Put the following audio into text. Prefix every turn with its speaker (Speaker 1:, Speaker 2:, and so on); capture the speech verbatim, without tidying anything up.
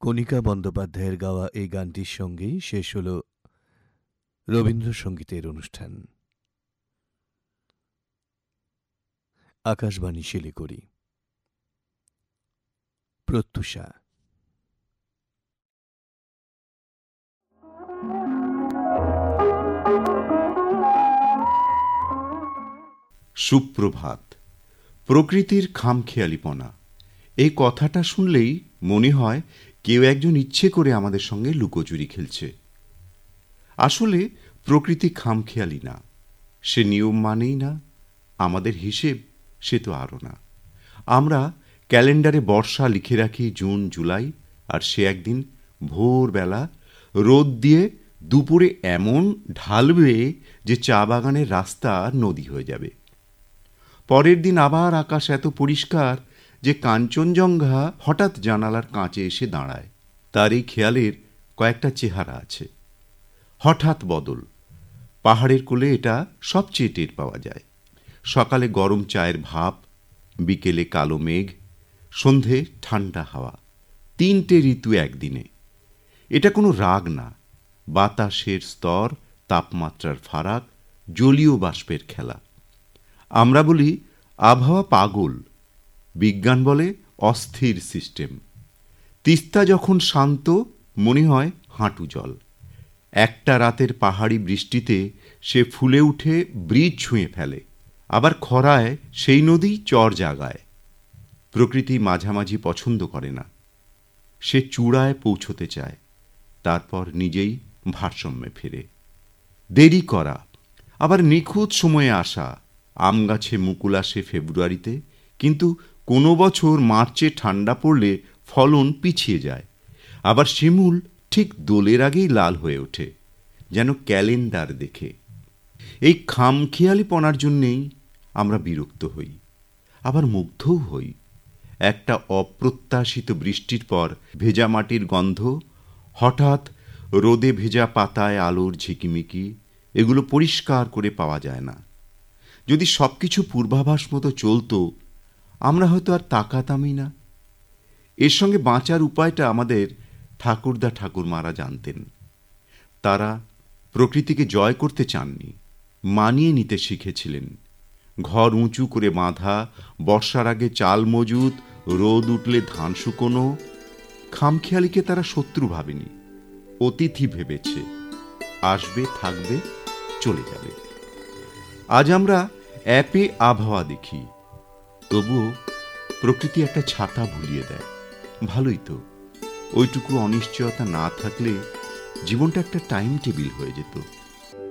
Speaker 1: কণিকা বন্দ্যোপাধ্যায়ের গাওয়া এই গানটির সঙ্গেই শেষ হল রবীন্দ্রসঙ্গীতের অনুষ্ঠান। আকাশবাণী শিলিগুড়ি। প্রত্যুষা।
Speaker 2: সুপ্রভাত। প্রকৃতির খামখেয়ালিপনা, এই কথাটা শুনলেই মনে হয় কেউ একজন ইচ্ছে করে আমাদের সঙ্গে লুকোচুরি খেলছে। আসলে প্রকৃতি খামখেয়ালি না, সে নিয়ম মানেই না, আমাদের হিসেব সে তো আরও না। আমরা ক্যালেন্ডারে বর্ষা লিখে রাখি জুন জুলাই, আর সে একদিন ভোরবেলা রোদ দিয়ে দুপুরে এমন ঢালবে যে চা বাগানের রাস্তা নদী হয়ে যাবে। পরের দিন আবার আকাশ এত পরিষ্কার যে কাঞ্চনজঙ্ঘা হঠাৎ জানালার কাঁচে এসে দাঁড়ায়। তার এই খেয়ালের কয়েকটা চেহারা আছে। হঠাৎ বদল, পাহাড়ের কোলে এটা সবচেয়ে টের পাওয়া যায়। সকালে গরম চায়ের ভাপ, বিকেলে কালো মেঘ, সন্ধে ঠান্ডা হাওয়া, তিনটে ঋতু একদিনে। এটা কোনো রাগ না, বাতাসের স্তর, তাপমাত্রার ফারাক, জলীয় বাষ্পের খেলা। আমরা বলি আবহাওয়া পাগল, বিজ্ঞান বলে অস্থির সিস্টেম। তিস্তা যখন শান্ত মনে হয় হাঁটু জল। একটা রাতের পাহাড়ি বৃষ্টিতে সে ফুলে উঠে ব্রিজ ছুঁয়ে ফেলে, আবার খরায় সেই নদী চর জাগায়। প্রকৃতি মাঝামাঝি পছন্দ করে না, সে চূড়ায় পৌঁছতে চায়, তারপর নিজেই ভারসাম্যে ফেরে। দেরি করা আবার নিখুঁত সময়ে আসা। আম গাছে মুকুল আসে ফেব্রুয়ারিতে, কিন্তু কোনো বছর মার্চে ঠান্ডা পড়লে ফলন পিছিয়ে যায়। আবার শিমুল ঠিক দোলের আগেই লাল হয়ে ওঠে, যেন ক্যালেন্ডার দেখে। এই খামখেয়ালিপনার জন্যেই আমরা বিরক্ত হই, আবার মুগ্ধও হই। একটা অপ্রত্যাশিত বৃষ্টির পর ভেজা মাটির গন্ধ, হঠাৎ রোদে ভেজা পাতায় আলোর ঝিকিমিকি, এগুলো পরিষ্কার করে পাওয়া যায় না। যদি সব কিছু পূর্বাভাস মতো চলতো, আমরা হয়তো আর তাকাতামই না। এর সঙ্গে বাঁচার উপায়টা আমাদের ঠাকুরদা ঠাকুরমারা জানতেন। তারা প্রকৃতিকে জয় করতে চাননি, মানিয়ে নিতে শিখেছিলেন। ঘর উঁচু করে বাঁধা, বর্ষার আগে চাল মজুত, রোদ উঠলে ধান শুকোনো। খামখেয়ালিকে তারা শত্রু ভাবেনি, অতিথি ভেবেছে। আসবে, থাকবে, চলে যাবে। আজ আমরা অ্যাপে আবহাওয়া দেখি, তবুও প্রকৃতি একটা ছাতা ভুলিয়ে দেয়। ভালোই তো, ওইটুকু অনিশ্চয়তা না থাকলে জীবনটা একটা টাইম টেবিল হয়ে যেত।